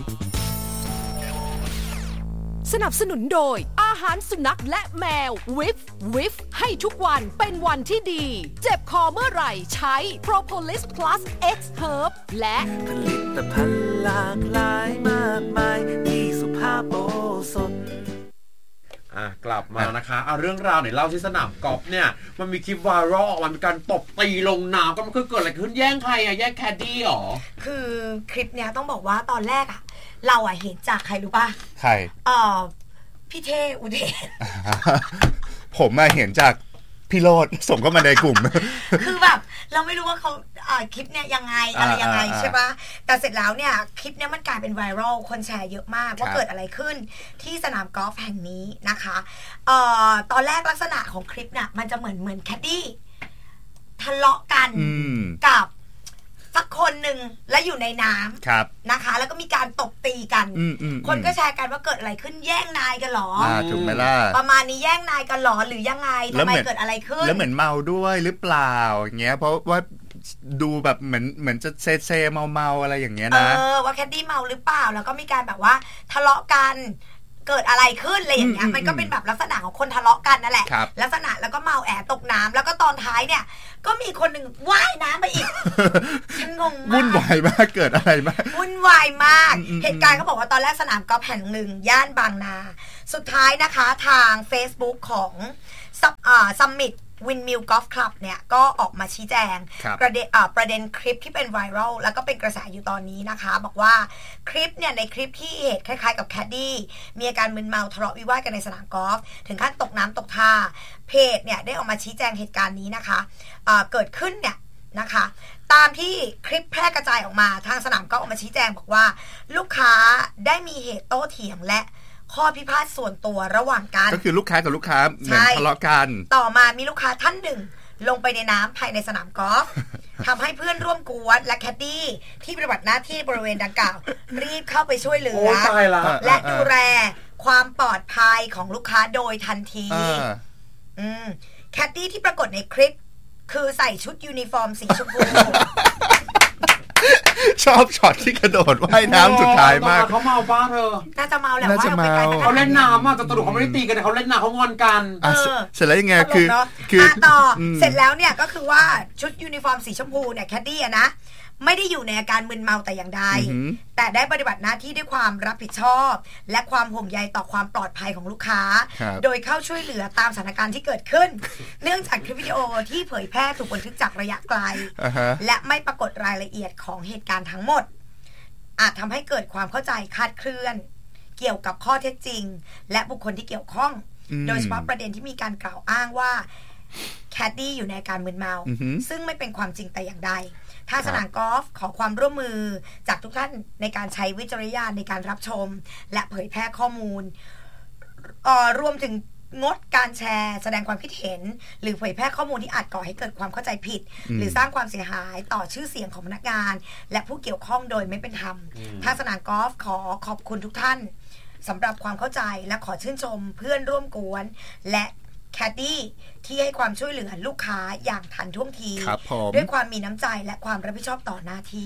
สนับสนุนโดยอาหารสุนัขและแมววิฟวิฟให้ทุกวันเป็นวันที่ดีเจ็บคอเมื่อไหร่ใช้ Propolis Plus X Herb และผลิตภัณฑ์หลากหลายมากมายมีสุภาพโอสถอ่ะกลับมานะคะเอาเรื่องราวไหนเล่าที่สนามกอล์ฟเนี่ยมันมีคลิปไวรัลออกมามีการตบตีลงน้ำก็มันคือเกิดอะไรขึ้นแย่งใครอ่ะแย่งแคดดี้หรอคือคลิปเนี้ยต้องบอกว่าตอนแรกอ่ะเราอ่ะเห็นจากใครรู้ป่ะใครเออพี่เทอุเดชผมมาเห็นจากพี่โรดส่งเข้ามาในกลุ่มคือแบบเราไม่รู้ว่าเขาคลิปเนี้ยยังไงอะไรยังไงใช่ปะแต่เสร็จแล้วเนี่ยคลิปเนี้ยมันกลายเป็นไวรัลคนแชร์เยอะมากว่าเกิดอะไรขึ้นที่สนามกอล์ฟแห่งนี้นะคะเอ่อตอนแรกลักษณะของคลิปเนี่ยมันจะเหมือนเหมือนแคดดี้ทะเลาะกันกับสักคนหนึ่งแล้วอยู่ในน้ำนะคะแล้วก็มีการตบตีกันคนก็แชร์กันว่าเกิดอะไรขึ้นแย่งนายกันหรอถูกไหมล่ะประมาณนี้แย่งนายกันหรอหรือยังไงทำไมเกิดอะไรขึ้นแล้วเหมือนเมาด้วยหรือเปล่าอย่างเงี้ยเพราะว่าดูแบบเหมือนเหมือนจะเซเซเมาเมาอะไรอย่างเงี้ยนะเออว่าแคดดี้เมาหรือเปล่าแล้วก็มีการแบบว่าทะเลาะกันเกิดอะไรขึ้นอะไรอย่างเงี้ยมันก็เป็นแบบลักษณะของคนทะเลาะกันนั่นแหละลักษณะแล้วก็เมาแอบตกน้ำแล้วก็ตอนท้ายเนี่ยก็มีคนหนึ่งว่ายน้ำไปอีกฉันงงมากวุ่นวายมากเกิดอะไรมากวุ่นวายมากเหตุการณ์เขาบอกว่าตอนแรกสนามกอล์ฟแห่งหนึ่งย่านบางนาสุดท้ายนะคะทาง Facebook ของซัมมิตวินมิลกอล์ฟคลับเนี่ยก็ออกมาชี้แจงประเด็นประเด็นคลิปที่เป็นไวรัลแล้วก็เป็นกระแสอยู่ตอนนี้นะคะบอกว่าคลิปเนี่ยในคลิปที่เหตุคล้ายๆกับแคดดี้มีอาการมึนเมาทะเลาะวิวาทกันในสนามกอล์ฟถึงขั้นตกน้ำตกท่าเพจเนี่ยได้ออกมาชี้แจงเหตุการณ์นี้นะคะ เอ่อ เกิดขึ้นเนี่ยนะคะตามที่คลิปแพร่กระจายออกมาทางสนามกอล์ฟออกมาชี้แจงบอกว่าลูกค้าได้มีเหตุโต้เถียงและข้อพิพาทส่วนตัวระหว่างกันก็คือลูกค้ากับลูกค้าเหมือนทะเลาะกันต่อมามีลูกค้าท่านหนึ่งลงไปในน้ำภายในสนามกอล์ฟ ทำให้เพื่อนร่วมกวนและแคดดี้ที่ปฏิบัติหน้าที่บริเวณดังกล่าวรีบเข้าไปช่วยเหลือและดูแลความปลอดภัยของลูกค้าโดยทันทีแคดดี้ที่ปรากฏในคลิปคือใส่ชุดยูนิฟอร์มสีชมพูชอบช็อตที่กระโดดว่ายน้ำสุดท้ายมากเขาเมาป้าเธอน่าจะเมาแหละว่าเขาเล่นน้ำอ่ะแต่ตลกเขาไม่ได้ตีกันเขาเล่นน้ำเขางอนกันเสร็จแล้วยังไงคือคือต่อเสร็จแล้วเนี่ยก็คือว่าชุดยูนิฟอร์มสีชมพูเนี่ยแคดดี้อะนะไม่ได้อยู่ในอาการมึนเมาแต่อย่างใดแต่ได้ปฏิบัติหน้าที่ด้วยความรับผิดชอบและความห่วงใยต่อความปลอดภัยของลูกค้าโดยเข้าช่วยเหลือตามสถานการณ์ที่เกิดขึ้นเนื่องจากคลิปวิดีโอที่เผยแพร่ถูกบันทึกจากระยะไกล uh-huh. และไม่ปรากฏรายละเอียดของเหตุการณ์ทั้งหมดอาจทำให้เกิดความเข้าใจคลาดเคลื่อนเกี่ยวกับข้อเท็จจริงและบุคคลที่เกี่ยวข้อง mm. โดยเฉพาะประเด็นที่มีการกล่าวอ้างว่าแคดดี้อยู่ในอาการมึนเมา uh-huh. ซึ่งไม่เป็นความจริงแต่อย่างใดทางสนามกอล์ฟขอความร่วมมือจากทุกท่านในการใช้วิจารณญาณในการรับชมและเผยแพร่ข้อมูลรวมถึงงดการแชร์แสดงความคิดเห็นหรือเผยแพร่ข้อมูลที่อาจก่อให้เกิดความเข้าใจผิดหรือสร้างความเสียหายต่อชื่อเสียงของพนักงานและผู้เกี่ยวข้องโดยไม่เป็นธรรมทางสนามกอล์ฟขอขอบคุณทุกท่านสำหรับความเข้าใจและขอชื่นชมเพื่อนร่วมกวนและแคดดี้ที่ให้ความช่วยเหลือลูกค้าอย่างทันท่วงทีด้วยความมีน้ำใจและความรับผิดชอบต่อหน้าที่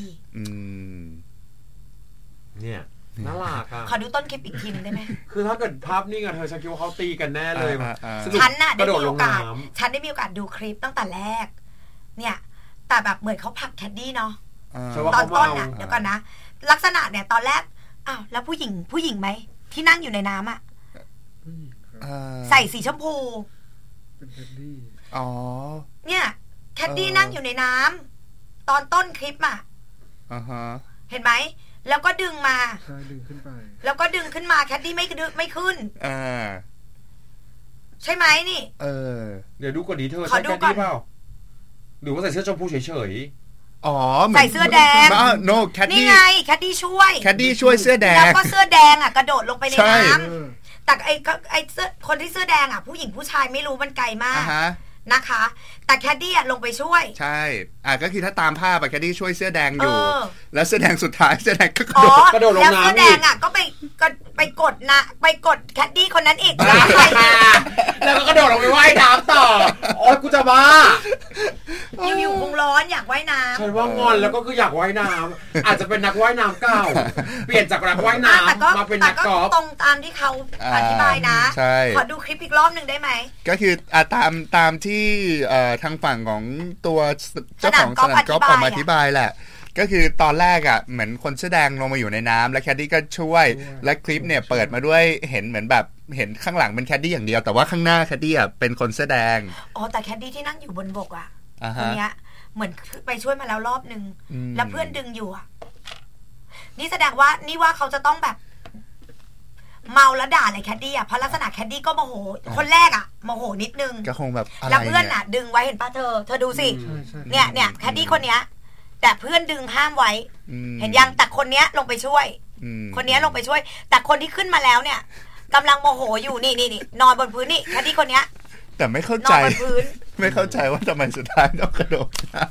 เนี่ยน่ารักอ่ะขอดูต้นคลิปอีกทีนึงได้ไหมคือถ้าเกิดภาพนี่กันเธอฉันคิดว่าเขาตีกันแน่เลยฉันน่ะได้มีโอกาสฉันได้มีโอกาสดูคลิปตั้งแต่แรกเนี่ยแต่แบบเหมือนเขาผลักแคดดี้เนาะตอนต้นน่ะเดี๋ยวก่อนนะลักษณะเนี่ยตอนแรกอ้าวแล้วผู้หญิงผู้หญิงไหมที่นั่งอยู่ในน้ำอ่ะใส่สีชมพูเป็นแคดดี้อ๋อเนี่ยแคดดี้นั่งอยู่ในน้ำตอนต้นคลิปอ่ะอ่าฮะเห็นไหมแล้วก็ดึงมาใช่ดึงขึ้นไปแล้วก็ดึงขึ้นมาแคดดี้ไม่ดึงไม่ขึ้นอ่าใช่ไหมนี่เออเดี๋ยวดูก่อนดีเธอใส่แคดดี้เปล่าหรือว่าใส่เสื้อชมพูเฉยๆอ๋อใส่เสื้อแดงโนแคดดี้นี่ไงแคดดี้ช่วยแคดดี้ช่วยเสื้อแดงแล้วก็เสื้อแดงอ่ะกระโดดลงไปในน้ำแต่ไอ้ไอ้เสื้อคนที่เสื้อแดงอ่ะผู้หญิงผู้ชายไม่รู้มันไกลมากนะคะแต่แคดดี้ลงไปช่วยใช่อ่ะก็คือถ้าตามภาพแคดดี้ช่วยเสื้อแดงอยู่แล้วเสื้อแดงสุดท้ายเสื้อแดงก็กระโดดลงน้ำแล้วเสื้อแดงอ่ะก็ไปก็ไปกดนะไปกดแคดดี้คนนั้นอีกแล้วแล้วก็กระโดดลงไปว่ายน้ำต่อโอ๊ยกูจะบ้าอยู่อยู่คงร้อนอยากว่ายน้ำฉันว่างอนแล้วก็คืออยากว่ายน้ำอาจจะเป็นนักว่ายน้ำเก่าเปลี่ยนจากนักว่ายน้ำมาเป็นนักกอล์ฟตรงตามที่เขาอธิบายนะขอดูคลิปอีกรอบนึงได้ไหมก็คือตามตามที่ทางฝั่งของตัวเจ้าของสนามกอล์ฟออกมาอธิบายแหละก็คือตอนแรกอ่ะเหมือนคนเสื้อแดงลงมาอยู่ในน้ำแล้วแคดดี้ก็ช่วยและคลิปเนี่ยเปิดมาด้วยเห็นเหมือนแบบเห็นข้างหลังเป็นแคดดี้อย่างเดียวแต่ว่าข้างหน้าแคดดี้อ่ะเป็นคนเสื้อแดงอ๋อแต่แคดดี้ที่นั่งอยู่บนบกอ่ะคนเนี้ยเหมือนไปช่วยมาแล้วรอบนึงแล้วเพื่อนดึงอยู่อ่ะนี่แสดงว่านี่ว่าเขาจะต้องแบบเมาแล้วด่าเลยแคดดี้อ่ะเพราะลักษณะแคดดี้ก็โมโหคนแรกอ่ะโมโหนิดนึงก็คงแบบแล้วเพื่อนอ่ะดึงไว้เห็นป่ะเธอเธอดูสิเนี่ยเนี่ยแคดดี้คนเนี้ยแต่เพื่อนดึงห้ามไว้เห็นยังแต่คนเนี้ยลงไปช่วยคนเนี้ยลงไปช่วยแต่คนที่ขึ้นมาแล้วเนี่ยกำลังโมโหอยู่นี่นี่นี่นอนบนพื้นนี่แคดดี้คนเนี้ยแต่ไม่เข้าใจไม่เข้าใจว่าทำไมสุดท้ายต้องกระโดด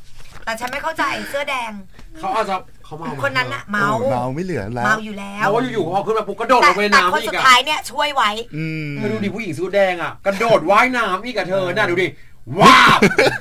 แต่ฉันไม่เข้าใจเสื้อแดงเขาอาจจะเขาเมาคนนั้นอะเมาเมาไม่เหลือแล้วเมาอยู่แล้วเพราะว่าอยู่ๆพอขึ้นมาปุ๊บกระโดดลงไปในน้ำอีกอะแต่คนสุดท้ายเนี่ยช่วยไว้เธอดูดิผู้หญิงเสื้อแดงอะกระโดดว่ายน้ำอีกอะเธอน่ะดูดิว้าว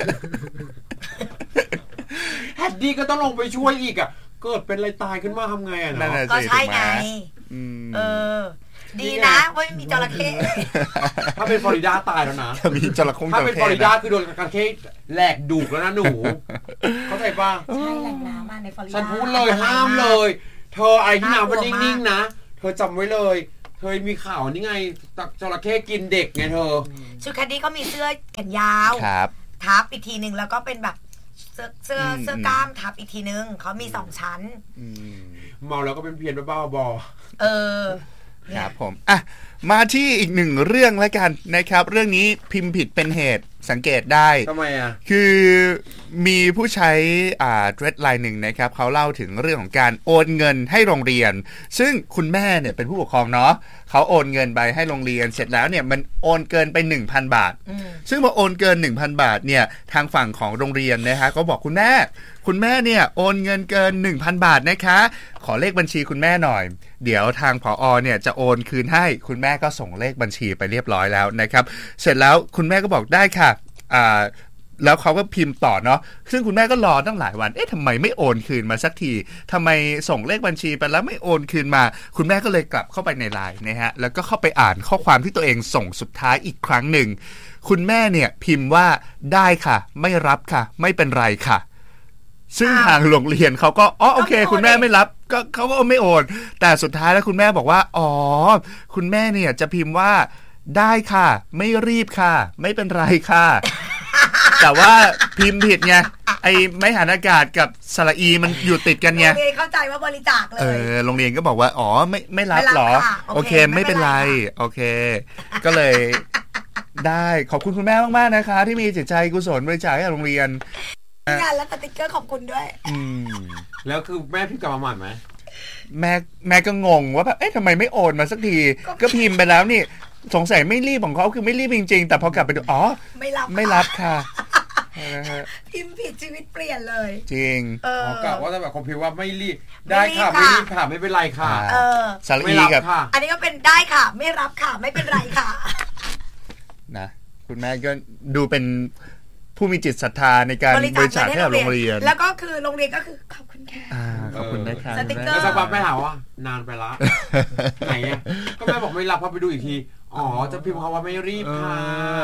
แฮดดี้ก็ต้องลงไปช่วยอีกอะเกิดเป็นอะไรตายขึ้นมาทำไงอะเนาะก็ใช่ไงเออดีนะว่าไม่มีจระเข้ถ้าเป็นฟลอริดาตายแล้วนะถ้ามีจระเข้ถ้าเป็นฟลอริดาคือโดนจระเข้แหลกดูกแล้วนะหนูเข้าใจป่ะใช่แหล่งน้ำในฟลอริดาฉันพูดเลยห้ามเลยเธออะไรที่น้ำมันนิ่งๆนะเธอจำไว้เลยเธอมีข่าวนี่ไงจระเข้กินเด็กไงเธอชุดแคดดี้ก็มีเสื้อแขนยาวทับอีกทีนึงแล้วก็เป็นแบบเสื้อเสื้อเสื้อกล้ามทับอีกทีนึงเขามีสองชั้นเมาแล้วก็เป็นเพี้ยนบ้าบอเออครับผมอ่ะมาที่อีกหนึ่งเรื่องแล้วกันนะครับเรื่องนี้พิมพ์ผิดเป็นเหตุสังเกตได้ทำไมอ่ะคือมีผู้ใช้อ่าเทรดไลน์หนึ่งนะครับเขาเล่าถึงเรื่องของการโอนเงินให้โรงเรียนซึ่งคุณแม่เนี่ยเป็นผู้ปกครองเนาะเขาโอนเงินไปให้โรงเรียนเสร็จแล้วเนี่ยมันโอนเกินไป หนึ่งพัน บาทซึ่งพอโอนเกิน หนึ่งพัน บาทเนี่ยทางฝั่งของโรงเรียนนะฮะก็บอกคุณแม่คุณแม่เนี่ยโอนเงินเกิน หนึ่งพัน บาทนะคะขอเลขบัญชีคุณแม่หน่อยเดี๋ยวทางผอ.เนี่ยจะโอนคืนให้คุณแม่ก็ส่งเลขบัญชีไปเรียบร้อยแล้วนะครับเสร็จแล้วคุณแม่ก็บอกได้ค่ะอ่าแล้วเขาก็พิมพ์ต่อเนาะซึ่งคุณแม่ก็รอตั้งหลายวันเอ๊ะทำไมไม่โอนคืนมาสักทีทำไมส่งเลขบัญชีไปแล้วไม่โอนคืนมาคุณแม่ก็เลยกลับเข้าไปในไลน์นะฮะแล้วก็เข้าไปอ่านข้อความที่ตัวเองส่งสุดท้ายอีกครั้งหนึ่งคุณแม่เนี่ยพิมพ์ว่าได้ค่ะไม่รับค่ะไม่เป็นไรค่ะซึ่งทางโรงเรียนเขาก็อ๋อโอเคคุณแม่ไม่รับก็เขาก็ไม่โอนแต่สุดท้ายแล้วคุณแม่บอกว่าอ๋อคุณแม่เนี่ยจะพิมพ์ว่าได้ค่ะไม่รีบค่ะไม่เป็นไรค่ะแต่ว่าพิมพ์ผิดไงไอ้ไม้หันอากาศกับสระอีมันอยู่ติดกันไงโรงเรียนเข้าใจว่าบริจาคเลยเออโรงเรียนก็บอกว่าอ๋อไม่ไม่รับหรอโอเคไม่เป็นไรโอเคก็เลยได้ขอบคุณคุณแม่มากๆนะคะที่มีจิตใจกุศลบริจาคให้โรงเรียนงานแล้วสติ๊กเกอร์ขอบคุณด้วยอืมแล้วคือแม่พิมพ์กลับมาใหม่ไหมแม่แม่ก็งงว่าแบบเอ๊ะทำไมไม่โอนมาสักทีก็พิมพ์ไปแล้วนี่สงสัยไม่รีบของเขาคือไม่รีบจริงๆแต่พอกลับไปดูอ๋อไม่รับไม่รับค่ะพิมพ์ผิดชีวิตเปลี่ยนเลยจริงอ๋อกะว่าจะแบบคอมพิวว่าไม่รีบได้ค่ะไม่รีบค่ะไม่เป็นไรค่ะเออสารีกับอันนี้ก็เป็นได้ค่ะไม่รับค่ะไม่เป็นไรค่ะนะคุณแม่ก็ดูเป็นผู้มีจิตศรัทธาในการบริจาคให้กับโรงเรียนแล้วก็คือโรงเรียนก็คือขอบคุณค่ะขอบคุณนะครับแล้วสักพักแม่ถามว่านานไปละไหนอ่ะก็แม่บอกไม่รับพอไปดูอีกทีอ๋อจะพิมพ์เขาว่าไม่รีบค่ะ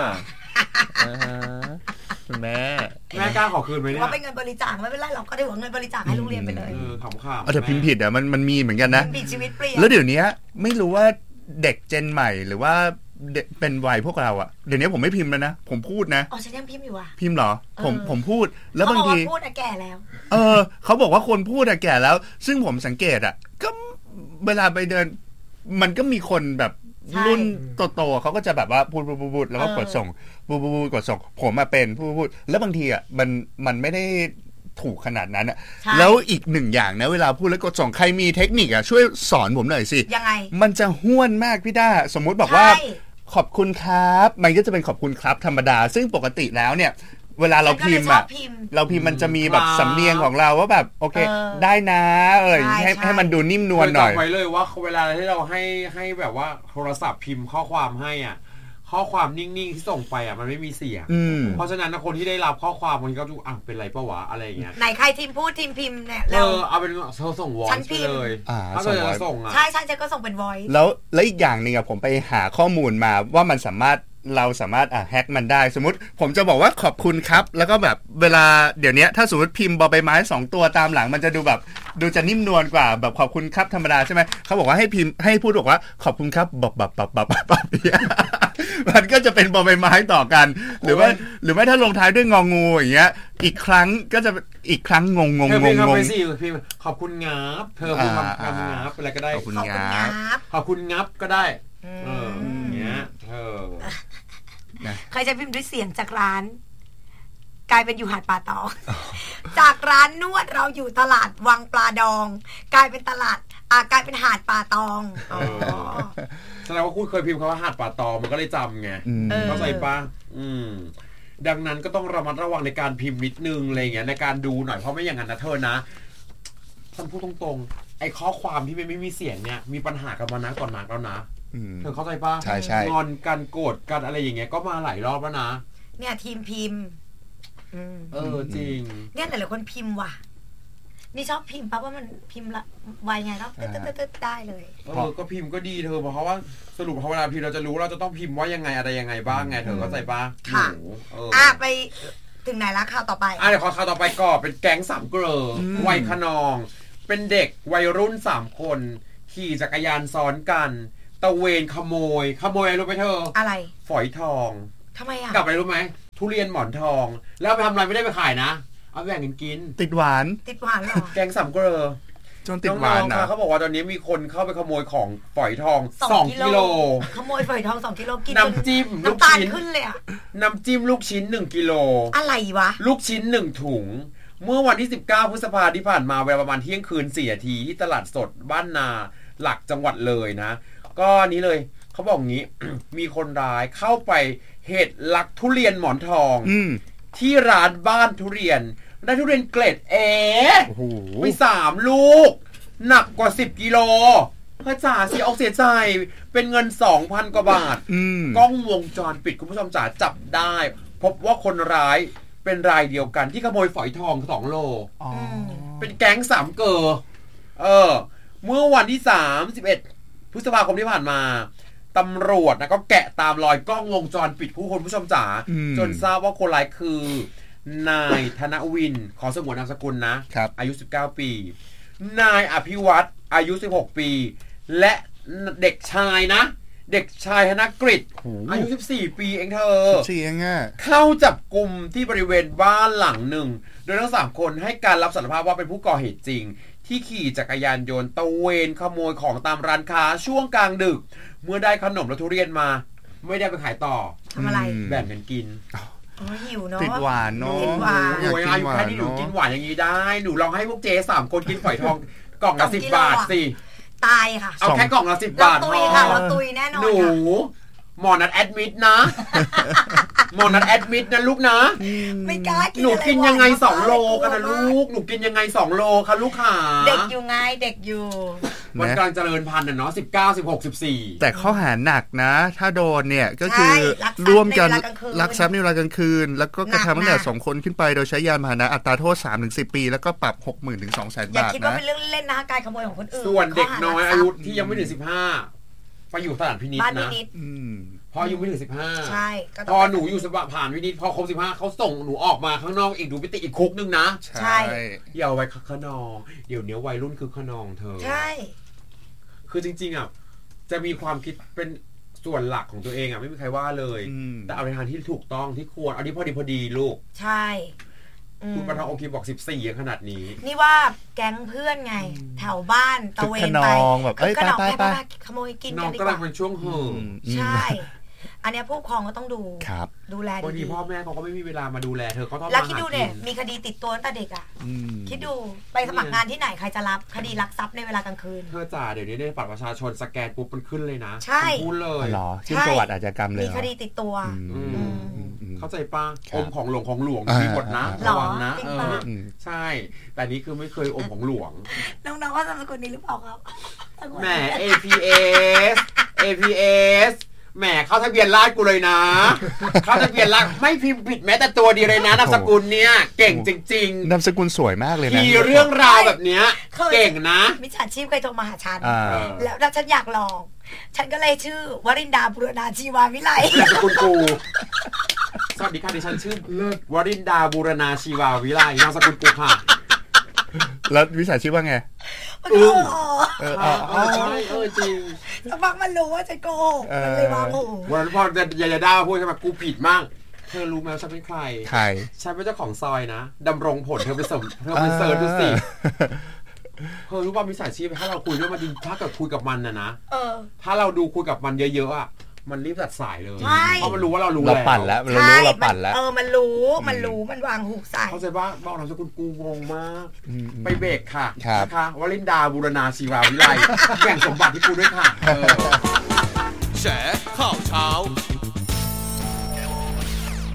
คุณแม่แม่กล้าขอคืนไหมเนี่ยว่าเป็นเงินบริจาคไม่เป็นไรหรอกก็ถือว่าเงินบริจาคให้โรงเรียนไปเลยเออขำๆแต่พิมพ์ผิดอ่ะมันมันมีเหมือนกันนะผิดชีวิตเปลี่ยนแล้วเดี๋ยวนี้ไม่รู้ว่าเด็กเจนใหม่หรือว่าเป็นวัยพวกเราอะเดี๋ยวนี้ผมไม่พิมพ์แล้วนะผมพูดนะอ๋อฉันยังพิมพ์อยู่อะพิมพ์เหรอผมผมพูดแล้วบางทีพูดอะแก่แล้วเออเขาบอกว่าคนพูดอะแก่แล้วซึ่งผมสังเกตอะก็เวลาไปเดินมันก็มีคนแบบรุ่นโตๆเขาก็จะแบบว่าพูดพูดแล้วก็กดส่งพูดพูดกดส่งผมมาเป็นพูดพูดแล้วบางทีอะมันมันไม่ได้ถูกขนาดนั้นอะแล้วอีกหนึ่งอย่างนะเวลาพูดแล้วกดส่งใครมีเทคนิคอะช่วยสอนผมหน่อยสิยังไงมันจะห้วนมากพี่ด้าสมมุติบอกว่าขอบคุณครับมันก็จะเป็นขอบคุณครับธรรมดาซึ่งปกติแล้วเนี่ยเวลาเราพิมพ์อะเราพิมพ์มันจะมีแบบสำเนียงของเราว่าแบบโอเคได้นะเออให้ให้มันดูนิ่มนวลหน่อยจำไว้เลยว่าเวลาที่เราให้ให้แบบว่าโทรศัพท์พิมพ์ข้อความให้อ่ะข้อความนิ่งๆที่ส่งไปอ่ะมันไม่มีเสียงเพราะฉะนั้นคนที่ได้รับข้อความมันก็ดูอ่ะเป็นไรปะวะอะไรอย่างเงี้ยไหนใครทีมพูดทีมพิมพ์เนี่ยเออเอาเป็นเธอส่ง voice ไปเลยถ้าเกิดจะส่งอ่ะใช่ใช่ฉันก็ส่งเป็น voice แล้วแล้วอีกอย่างนึงอ่ะผมไปหาข้อมูลมาว่ามันสามารถเราสามารถอ่ะแฮกมันได้สมมติผมจะบอกว่าขอบคุณครับแล้วก็แบบเวลาเดี๋ยวนี้ถ้าสมมติพิมพ์บอใบไม้สองตัวตามหลังมันจะดูแบบดูจะนิ่มนวลกว่าแบบขอบคุณครับธรรมดาใช่ไหมเขาบอกว่าให้พิมพ์ให้พูดบอกว่าขอบคุณครับบบบบบบบบมันก็จะเป็นบอใบไม้ต่อกันหรือว่าหรือไม่ถ้าลงท้ายด้วยงองูอย่างเงี้ยอีกครั้งก็จะอีกครั้งงงงงงงงขอบคุณงับเธอพิมพ์คำงับอะไรก็ได้ขอบคุณงับขอบคุณงับก็ได้เออเงี้ยเธอใครจะพิมพ์ด้วยเสียงจากร้านกลายเป็นอยู่หาดป่าตองจากร้านนวดเราอยู่ตลาดวังปลาดองกลายเป็นตลาดอ่ากลายเป็นหาดป่าตองอ๋อแสดงว่าคุณเคยพิมพ์คำว่าหาดป่าตองมันก็เลยจำไงเข้าใจปะอืมดังนั้นก็ต้องระมัดระวังในการพิมพ์นิดนึงอะไรเงี้ยในการดูหน่อยเพราะไม่อย่างนั้นนะเธอนะฉันพูดตรงๆไอ้ข้อความที่ไม่มีเสียงเนี่ยมีปัญหากันมานะก่อนนักแล้วนะเธอเข้าใจป่ะใช่ใช่งอนกันโกรธกันอะไรอย่างเงี้ยก็มาหลายรอบแล้วนะเนี่ยทีมพิมพ์เออจริงเนี่ยแต่หลายคนพิมพ์ว่ะนี่ชอบพิมพ์ปั๊บว่ามันพิมพ์ละไวไงแล้วตึ๊ดๆได้เลยเออก็พิมพ์ก็ดีเธอเพราะว่าสรุปพอเวลาพิมพ์เราจะรู้เราจะต้องพิมพ์ว่ายังไงอะไรยังไงบ้างไงเธอเข้าใจป่ะค่ะอ่ะไปถึงไหนละข่าวต่อไปอ่ะเดี๋ยวข่าวต่อไปก่อนเป็นแก๊งสามเกลอวัยขนองเป็นเด็กวัยรุ่นสามคนขี่จักรยานซ้อนกันตะเวนขโมยขโมยอะไรรู้ไหมเธออะไรฝอยทองทำไมอ่ะกลับไปรู้ไหมทุเรียนหมอนทองแล้วไปทำอะไรไม่ได้ไปขายนะเอาแบ่งกันกินติดหวานติดหวานเหรอแกงสามเกลอจนติดหวานนะเขาบอกว่าตอนนี้มีคนเข้าไปขโมยของฝอยทองสองกิโลขโมยฝอยทองสองกิโลกินน้ำจิ้มลูกชิ้นขึ้นเลยอ่ะน้ำจิ้มลูกชิ้นหนึ่งกิโลอะไรวะลูกชิ้นหนึ่งถุงเมื่อวันที่สิบเก้าพฤษภาคมที่ผ่านมาเวลาประมาณเที่ยงคืนสี่นาทีที่ตลาดสดบ้านนาหลักจังหวัดเลยนะก็นี้เลยเขาบอกงี้ มีคนร้ายเข้าไปเหตุลักทุเรียนหมอนทองที่ร้านบ้านทุเรียนได้ทุเรียนเกรดเอไปสามลูกหนักกว่าสิบกิโลพระจ่าเสียออกเสียใจเป็นเงิน สองพัน กว่าบาทกล้องวงจรปิดคุณผู้ชมจ๋าจับได้พบว่าคนร้ายเป็นรายเดียวกันที่ขโมยฝอยทองสองโลเป็นแก๊งสามเกอเออเมื่อวันที่สามสิบเอ็ดพฤษภาคมที่ผ่านมาตำรวจนะก็แกะตามรอยกล้องวงจรปิดผู้คนผู้ชมจ๋าจนทราบว่าคนร้ายคือนายธนวินขอสงวนนามสกุลนะอายุสิบเก้าปีนายอภิวัตรอายุสิบหกปีและเด็กชายนะเด็กชายธนกฤษอายุสิบสี่ปีเองเธอสิบสี่เองอ่ะเข้าจับกุมที่บริเวณบ้านหลังหนึ่งโดยทั้งสามคนให้การรับสารภาพว่าเป็นผู้ก่อเหตุจริงที่ขี่จักรยานยนต์ตะเวนขโมยของตามร้านค้าช่วงกลางดึกเมื่อได้ขนมและทุเรียนมาไม่ได้ไปขายต่อทำอะไรแบ่งกันกินอ๋อหิวเนาะติดหวานเนาะติดหวานโอ้ยอายุแค่นี้หนูกินหวานอย่างนี้ได้หนูลองให้พวกเจ๊สามคนกินฝอยทองกล่องละสิบบาทสิตายค่ะเอาแค่กล่องละสิบบาทพอตุยค่ะเราตุยแน่นอนหนูหมอนัดแอดมิดนะหมอนัดแอดมิดนะลูกนะไม่กล้ากินหนูกินยังไงสองโลกันนะลูกหนูกินยังไงสองโลคะลูกขาเด็กอยู่ไงเด็กอยู่มันกำลังเจริญพันธุ์น่ะเนาะสิบเก้า สิบหก สิบสี่แต่ข้อหาหนักนะถ้าโดนเนี่ยก็คือร่วมกันลักทรัพย์ในเวลากลางคืนแล้วก็กระทำตั้งแต่สองคนขึ้นไปโดยใช้ยานพาหนะอัตราโทษ สามถึงสิบ ปีแล้วก็ปรับ หกหมื่น ถึง สองแสน บาทนะอย่าคิดว่าเป็นเรื่องเล่นนะการขโมยของคนอื่นส่วนเด็กน้อยอายุที่ยังไม่ถึงสิบห้าไปอยู่สถานพินิจนะพออายุไม่ถึงสิบห้าใช่พอหนูอยู่สบะผ่านวินิจพอครบสิบห้าเขาส่งหนูออกมาข้างนอกอีกหนูไปติดอีกคุกนึงนะใช่อย่าเอาไว้ขนองเดี๋ยวเนี้ยวัยรุ่นคือขนองเธอใช่คือจริงๆอ่ะจะมีความคิดเป็นส่วนหลักของตัวเองอ่ะไม่มีใครว่าเลยแต่เอาในทางที่ถูกต้องที่ควรเอาที่พอดีพอดีลูกใช่คุณประธานโอเคบอกสิบสี่ขนาดนี้นี่ว่าแก๊งเพื่อนไงแถวบ้านตะเวนไปแบบเอ้ยไปไปไปขโมยกินกันดีกว่าน้องกำลังเป็นช่วงเห่อใช่อันนี้ผู้ปกครองก็ต้องดูดูแลดีบางทีพ่อแม่เขาก็ไม่มีเวลามาดูแลเธอเขาต้องมาหากินแล้วคิดดูเนี่ยมีคดีติดตัวตั้งแต่เด็กอ่ะคิดดูไปสมัครงานที่ไหนใครจะรับคดีลักทรัพย์ในเวลากลางคืนเธอจ่าเดี๋ยวนี้ได้บัตรประชาชนสแกนปุ๊บมันขึ้นเลยนะใช่พูดเลยหรอขึ้นประวัติอาชญากรรมเลยมีคดีติดตัวเข้าใจป้าอมของหลวงของหลวงมีหมดนะระวังนะใช่แต่นี้คือไม่เคยอมของหลวงน้องๆว่าสมกุลนี้หรือเปล่าครับแหม เอ พี เอส เอ พี เอสแหมเข้าทะเบียนราษฎร์กูเลยนะเข้าทะเบียนราษฎร์ไม่พิมพ์ผิดแม้แต่ตัวเดียวเลยนะนามสกุลเนี้ยเก่งจริงๆนามสกุลสวยมากเลยนะมีเรื่องราวแบบเนี้ยเก่งนะมิจฉาชีพเคยโทรมาหาฉันแล้วฉันอยากลองฉันก็เลยชื่อวรินดาบุรณาชีวาวิไลนามสกุลกูสวัสดีค่ะดิฉันชื่อวรินดาบุรณาชีวาวิไลนามสกุลกูค่ะแล้ววิชาชีพว่าไงอึ้งเออเออใช่เออจริงสักพักมันรู้ว่าจะโกหกมันเลยวางหูวันพอจะยายาด้าพูดใช่ไหมกูผิดมากเธอรู้ไหมฉันเป็นใครใครฉันเป็นเจ้าของซอยนะดำรงผลเธอไปเสริมเธอไปเสิร์ชดูสิเธอรู้ว่ามิจฉาชีพถ้าเราคุยด้วยมันดีถ้าเกิดคุยกับมันนะนะถ้าเราดูคุยกับมันเยอะๆอ่ะมันรีบตัดสายเลยเพราะมันรู้ว่าเรารู้แล้วเราปั่นแล้วเรารู้เราปั่นแล้วเออมันรู้มันรู้มันวางหูใส่เข้าใจป่ะบอกนามสกุลกูงงมากไปเบรกค่ะนะคะวลินดาบุรณาชีวาวิไลแบ่งสมบัติที่กูด้วยค่ะแฉข่าวเช้า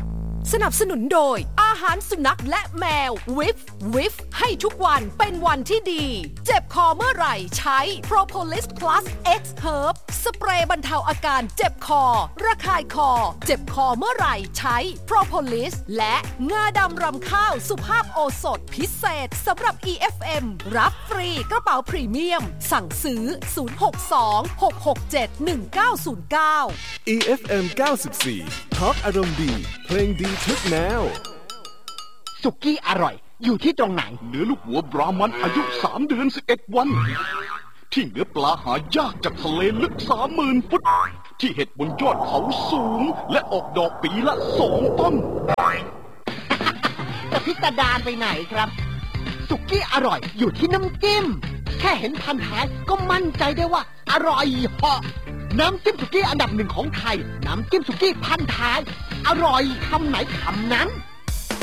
สนับสนุนโดยอาหารสุนัขและแมววิฟวิฟให้ทุกวันเป็นวันที่ดีเจ็บคอเมื่อไหร่ใช้ Propolis Plus X Herb สเปรย์บรรเทาอาการเจ็บคอระคายคอเจ็บคอเมื่อไหร่ใช้ Propolis และงาดำรำข้าวสุภาพโอสถพิเศษสำหรับ อี เอฟ เอ็ม รับฟรีกระเป๋าพรีเมียมสั่งซื้อศูนย์ หก สอง หก หก เจ็ด หนึ่ง เก้า ศูนย์ เก้าอี เอฟ เอ็ม เก้าสิบสี่ Talk อารมณ์ดีเพลงดีทุกแนวสุกี้อร่อยอยู่ที่ตรงไหนเนื้อลูกหัวบรามันอายุสามเดือนสิบเอ็ดวันที่เนื้อปลาหายากจากทะเลลึก สามหมื่น ฟุตที่เห็ดบนยอดเขาสูงและออกดอกปีละสองต้นแต่พิสดารไปไหนครับสุกี้อร่อยอยู่ที่น้ำจิ้มแค่เห็นพันท้ายก็มั่นใจได้ว่าอร่อยเหาะน้ำจิ้มสุกี้อันดับหนึ่งของไทยน้ำจิ้มสุกี้พันท้ายอร่อยคำไหนคำนั้น